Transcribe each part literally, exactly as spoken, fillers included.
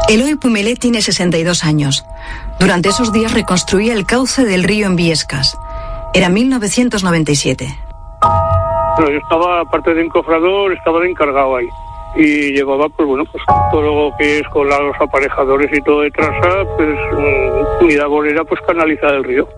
Eloy Pumelet tiene sesenta y dos años. Durante esos días reconstruía el cauce del río en Biescas. Era mil novecientos noventa y siete. Bueno, yo estaba, aparte de encofrador, estaba de encargado ahí. Y llevaba, pues bueno, pues todo lo que es con los aparejadores y todo de traza, pues mi labor era pues canalizar el río.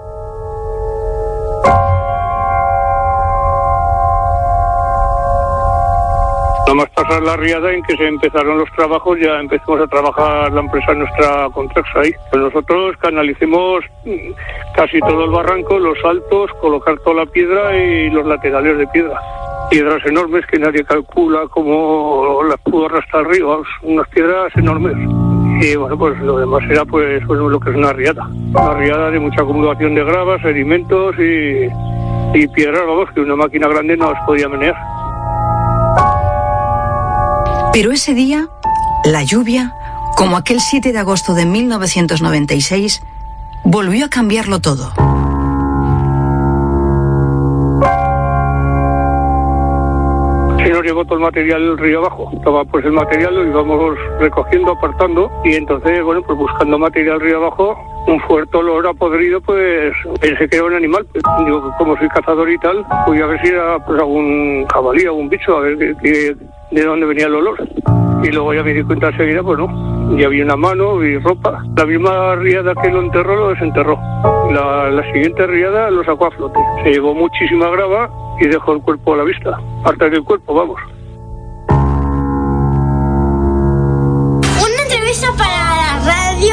Nada más pasar la riada en que se empezaron los trabajos, ya empezamos a trabajar la empresa nuestra Contraxa ahí. Pues nosotros canalicemos casi todo el barranco, los altos, colocar toda la piedra y los laterales de piedra. Piedras enormes que nadie calcula cómo las pudo arrastrar el río, unas piedras enormes. Y bueno, pues lo demás era pues bueno, lo que es una riada. Una riada de mucha acumulación de gravas, sedimentos y, y piedras, vamos, que una máquina grande no las podía menear. Pero ese día, la lluvia, como aquel siete de agosto de mil novecientos noventa y seis, volvió a cambiarlo todo. Se nos llevó todo el material del río abajo. Estaba pues el material, lo íbamos recogiendo, apartando, y entonces, bueno, pues buscando material río abajo, un fuerte olor a podrido, pues pensé que era un animal. Pues, digo, como soy cazador y tal, fui a ver si era pues algún jabalí, algún bicho, a ver qué, qué, de dónde venía el olor. Y luego ya me di cuenta enseguida, pues no, ya había una mano y ropa. La misma riada que lo enterró, lo desenterró. La, la siguiente riada lo sacó a flote. Se llevó muchísima grava y dejó el cuerpo a la vista. Hasta que el cuerpo, vamos. Una entrevista para la radio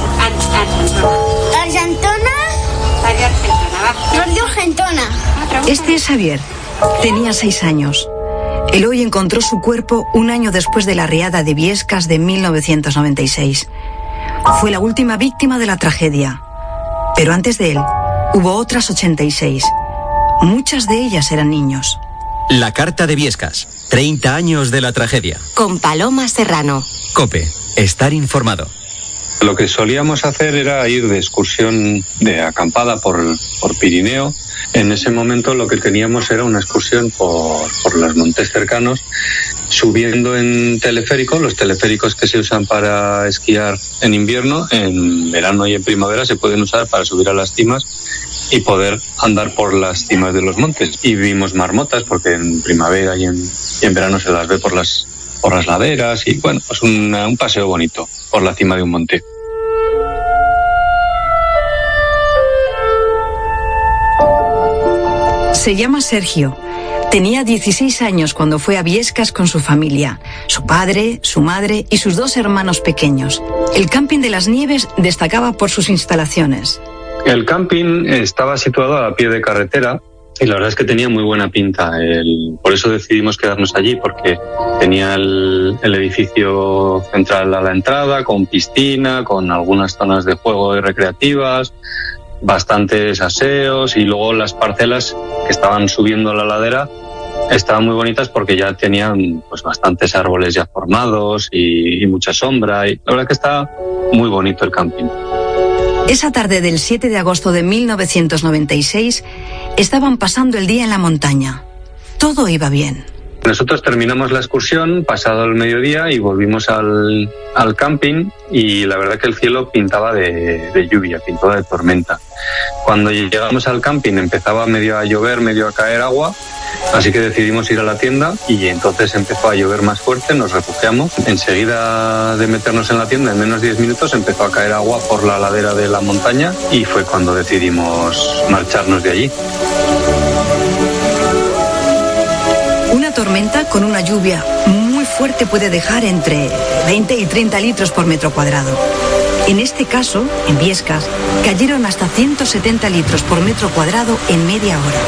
Argentona. Radio Argentona. Radio Argentona. Este es Javier. Tenía seis años. Eloy encontró su cuerpo un año después de la riada de Biescas de mil novecientos noventa y seis. Fue la última víctima de la tragedia. Pero antes de él, hubo otras ochenta y seis. Muchas de ellas eran niños. La carta de Biescas. treinta años de la tragedia. Con Paloma Serrano. COPE. Estar informado. Lo que solíamos hacer era ir de excursión de acampada por, por Pirineo. En ese momento lo que teníamos era una excursión por, por los montes cercanos, subiendo en teleférico, los teleféricos que se usan para esquiar en invierno, en verano y en primavera se pueden usar para subir a las cimas y poder andar por las cimas de los montes. Y vimos marmotas, porque en primavera y en, y en verano se las ve por las, por las laderas, y bueno, pues una, un paseo bonito por la cima de un monte. Se llama Sergio. Tenía dieciséis años cuando fue a Biescas con su familia, su padre, su madre y sus dos hermanos pequeños. El camping de las Nieves destacaba por sus instalaciones. El camping estaba situado a pie de carretera y la verdad es que tenía muy buena pinta. El, por eso decidimos quedarnos allí, porque tenía el, el edificio central a la entrada, con piscina, con algunas zonas de juego y recreativas, bastantes aseos, y luego las parcelas que estaban subiendo la ladera estaban muy bonitas porque ya tenían pues bastantes árboles ya formados y, y mucha sombra, y la verdad que está muy bonito el camping. Esa tarde del siete de agosto de mil novecientos noventa y seis estaban pasando el día en la montaña. Todo iba bien. Nosotros terminamos la excursión pasado el mediodía y volvimos al, al camping, y la verdad que el cielo pintaba de, de lluvia, pintaba de tormenta. Cuando llegamos al camping empezaba medio a llover, medio a caer agua, así que decidimos ir a la tienda y entonces empezó a llover más fuerte, nos refugiamos. Enseguida de meternos en la tienda, en menos de diez minutos, empezó a caer agua por la ladera de la montaña y fue cuando decidimos marcharnos de allí. Una tormenta con una lluvia muy fuerte puede dejar entre veinte y treinta litros por metro cuadrado. En este caso, en Biescas, cayeron hasta ciento setenta litros por metro cuadrado en media hora.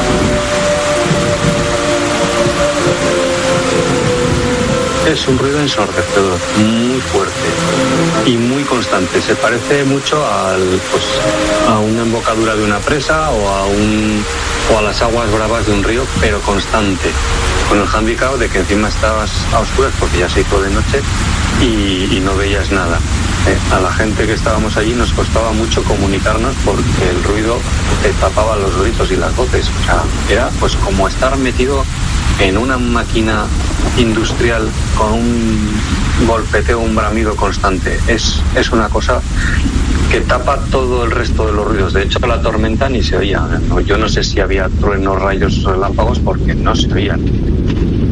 Es un ruido ensordecedor, muy fuerte y muy constante. Se parece mucho al, pues, a una embocadura de una presa o a, un, o a las aguas bravas de un río, pero constante. Con el hándicap de que encima estabas a oscuras porque ya se hizo de noche y, y no veías nada. Eh, a la gente que estábamos allí nos costaba mucho comunicarnos porque el ruido te tapaba los gritos y las voces. O sea, era pues como estar metido en una máquina industrial con un golpeteo, un bramido constante. Es, es una cosa que tapa todo el resto de los ruidos. De hecho, la tormenta ni se oía. Yo no sé si había truenos, rayos, relámpagos, porque no se oían.